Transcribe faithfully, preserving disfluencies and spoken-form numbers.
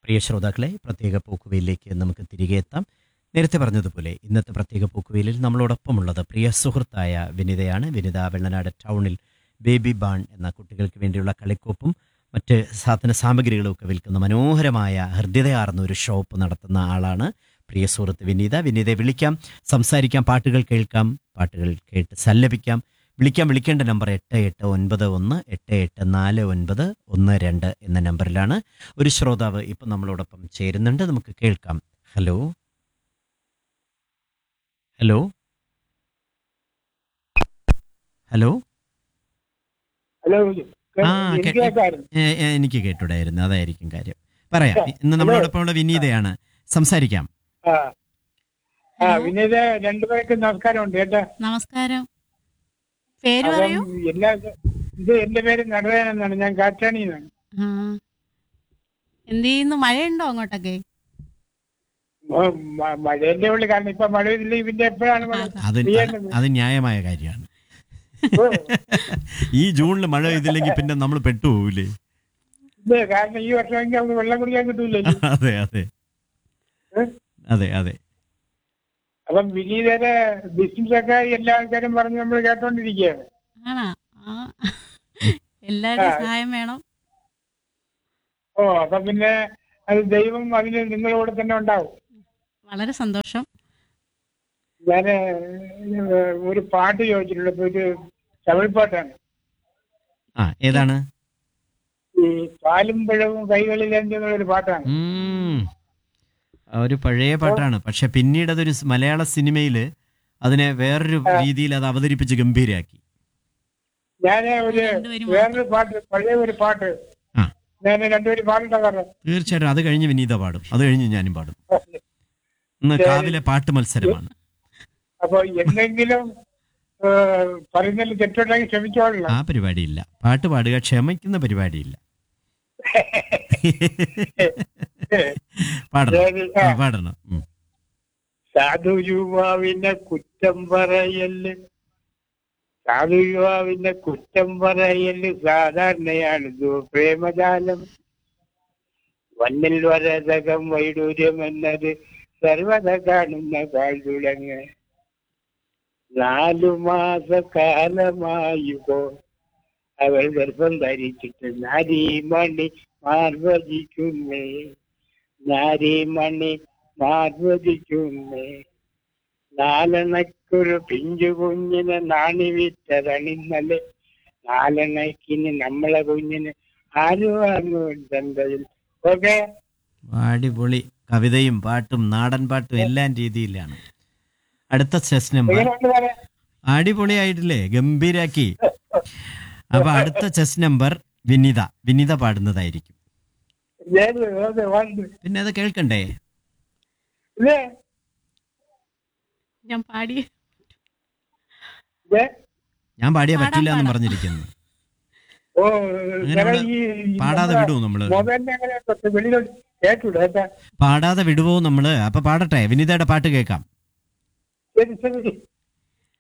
പ്രിയ ശ്രോതാക്കളെ, പ്രത്യേക പോക്കുവയിലേക്ക് നമുക്ക് തിരികെ എത്താം. നേരത്തെ പറഞ്ഞതുപോലെ ഇന്നത്തെ പ്രത്യേക പോക്കുവയിലിൽ നമ്മളോടൊപ്പമുള്ളത് പ്രിയ സുഹൃത്തായ വിനിതയാണ്. വിനിത വെള്ളനാട് ടൗണിൽ ബേബി ബാൺ എന്ന കുട്ടികൾക്ക് വേണ്ടിയുള്ള കളിക്കോപ്പും മറ്റ് സാധന സാമഗ്രികളും ഒക്കെ വിൽക്കുന്ന മനോഹരമായ ഹൃദ്യതയാർന്ന ഒരു ഷോപ്പ് നടത്തുന്ന ആളാണ് പ്രിയ സുഹൃത്ത് വിനീത. വിനീതയെ വിളിക്കാം, സംസാരിക്കാം, പാട്ടുകൾ കേൾക്കാം, പാട്ടുകൾ കേട്ട് സല്ലപിക്കാം. വിളിക്കാം. വിളിക്കേണ്ട നമ്പർ എട്ട് എട്ട് ഒൻപത് ഒന്ന് എട്ട് എട്ട് നാല് ഒൻപത് ഒന്ന് രണ്ട് എന്ന നമ്പറിലാണ്. ഒരു ശ്രോതാവ് ഇപ്പം നമ്മളോടൊപ്പം ചേരുന്നുണ്ട്, നമുക്ക് കേൾക്കാം. Hello hello hello hello. ആ എനിക്ക് കേ- കേൾക്കാമായിരുന്നു. ഏ, ഏ, എനിക്ക് കേട്ടൂടായിരുന്നു, അതായിരിക്കും കാര്യം. പറയാം. ഇന്ന് ഹലോ. നമ്മളോടൊപ്പമുള്ള വിനീതയാണ്, സംസാരിക്കാം. ആ ആ ഹലോ, വിനീത, രണ്ടുപേർക്കും നമസ്കാരമുണ്ട് കേട്ടോ. നമസ്കാരം. പേര് അപ്പം പറയൂ. എല്ലാ ഇത് എന്റെ പേര് നടവേൻ എന്നാണ്, ഞാൻ കാറ്റാണിന്നാണ്. ആ, എന്ത് ചെയ്യുന്നു? മഴയുണ്ടോ അങ്ങോട്ടൊക്കെ? മഴേന്റെ ഉള്ളു, കാരണം ഇപ്പൊ മഴ ഇല്ല, ഇതിന്റെ എപ്പോഴാണ് മഴ അത് പെയ്യേണ്ടത്? അത് ന്യായമായ കാര്യമാണ്. ഓ, ഈ ജൂണിൽ മഴ പെയ്തില്ലെങ്കിൽ പിന്നെ നമ്മൾ പെട്ടുപോകൂലേ? ഇത് കാരണം ഈ വർഷം എനിക്ക് നമുക്ക് വെള്ളം കുടിക്കാൻ കിട്ടൂലല്ലോ. അതെ അതെ ഏ? അതെ അതെ അപ്പം വിനീതയുടെ ബിസിനസ് ഒക്കെ എല്ലാ ആൾക്കാരും പറഞ്ഞ് നമ്മൾ കേട്ടോണ്ടിരിക്കുകയാണ്. ആണോ? ആ, എല്ലാവരുടെയും ആ. സഹായം വേണം. ഓ, അപ്പൊ പിന്നെ അത് ദൈവം അതിന് നിങ്ങളോട് തന്നെ ഉണ്ടാവും. വളരെ സന്തോഷം. ഞാൻ ഒരു പാട്ട് ചോദിച്ചിട്ടുണ്ട്, ഇപ്പൊ ഒരു തമിഴ് പാട്ടാണ്. ആ ഏതാണ്? ഈ പാലും പഴവും കൈകളിലെന്നുള്ള ഒരു പാട്ടാണ്. ഉം. ഒരു പഴയ പാട്ടാണ്, പക്ഷെ പിന്നീട് അതൊരു സ് മലയാള സിനിമയിൽ അതിനെ വേറൊരു രീതിയിൽ അത് അവതരിപ്പിച്ച് ഗംഭീരാക്കി. ഞാൻ ഒരു രണ്ടുപേരും വേറൊരു പാട്ട്, പഴയ ഒരു പാട്ട് ആ ഞാൻ രണ്ടുപേരും പാട്ടുണ്ടാകാറ്. തീർച്ചയായിട്ടും അത് കഴിഞ്ഞ് വിനീത പാടും, അത് കഴിഞ്ഞ് ഞാനും പാടും. ഇന്ന് കാവിലെ പാട്ട് മത്സരമാണ്. അപ്പൊ എന്തെങ്കിലും ഏ, പറയുന്നതിൽ തെറ്റുണ്ടെങ്കിൽ ക്ഷമിച്ചോളണം. ആ പരിപാടിയില്ല, പാട്ട് പാടുക ക്ഷമിക്കുന്ന പരിപാടിയില്ല. പാടണം. ആ, പാടണം. ഉം. സാധു യുവാവിനെ കുറ്റം പറയല്, സാധു യുവാവിനെ കുറ്റം പറയല് സാധാരണയാണിത് പ്രേമജാലം. വന്നിൽ വരതകം വൈഡൂര്യം എന്നത് സർവത കാണുന്ന കാഴ്ചുടങ്ങ്. നാലു മാസ കാലമായുകോ അവൾ ഗർഭം ധരിച്ചിട്ട് നാരീമണി മാർവചിക്കുന്നേ, നാരീമണി മാർവചിക്കുന്നേ. നാലെണ്ണയ്ക്കൊരു പിഞ്ചു കുഞ്ഞിനെ നാണി വിറ്റതണിന്നലെ, നാലെണ്ണയ്ക്കിന് നമ്മളെ കുഞ്ഞിന് ആരും അറിഞ്ഞു. ഓക്കെ, അടിപൊളി. കവിതയും പാട്ടും നാടൻ പാട്ടും എല്ലാം രീതിയിലാണ്. അടുത്ത ചെസ് നമ്പർ എങ്ങനെയുണ്ട് പറയാ? അടിപൊളിയായിട്ടില്ലേ? ഗംഭീരാക്കി. അപ്പൊ അടുത്ത ചെസ് നമ്പർ വിനിത വിനിത പാടുന്നതായിരിക്കും. ഏത് ഏത് വാണ്ട്? പിന്നെ അത് കേൾക്കണ്ടേ? ഇല്ലേ? ഞാൻ പാടി. ഇല്ലേ? ഞാൻ പാടിയാ പാടാം, പറ്റില്ല എന്ന് പാടാം. പറഞ്ഞിരിക്കുന്നു. ഓ, അങ്ങനെ സാറേ, നമ്മള് ഈ പാടാതെ നമ്മുടെ വിടുവോ നമ്മള്? മൊബൈലിനെ അങ്ങനെ തൊട്ട് വെളിയിലോട്ട് കേട്ടൂടെ കേട്ടാ? പാടാതെ വിടുവോ നമ്മള്? അപ്പൊ പാടട്ടെ, വിനിതയുടെ പാട്ട് കേൾക്കാം. ശരി ശരി.